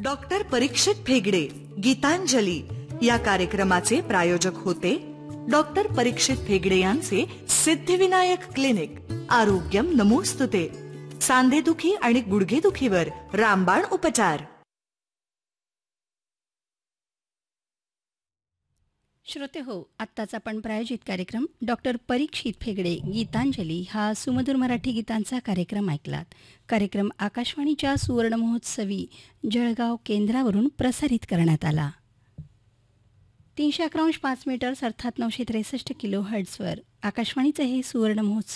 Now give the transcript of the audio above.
Doctor परीक्षित फेगडे गीतांजली या कार्यक्रमाचे प्रायोजक होते डॉक्टर परीक्षित फेगडे यांचे सिद्धिविनायक क्लिनिक. आरोग्यम नमोस्तुते. सांधेदुखी आणि गुडघेदुखीवर रामबाण उपचार. श्रोते हो, आत्ताच आपण प्रायोजित कार्यक्रम डॉक्टर परीक्षित फेगडे गीतांजली हा सुमधुर मराठी गीतांचा कार्यक्रम ऐकलात. कार्यक्रम आकाशवाणीच्या सुवर्णमहोत्सवी जळगाव केंद्रावरून प्रसारित करण्यात आला. 311.5 मीटर्स अर्थात 963 किलो हर्ट्झवर आकाशवाणीचे हे सुवर्णमहोत्सव